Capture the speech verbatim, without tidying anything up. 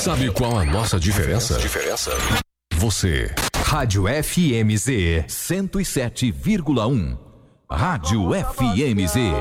Sabe qual a nossa diferença? Diferença? Você. Rádio F M Z cento e sete vírgula um. Rádio F M Z.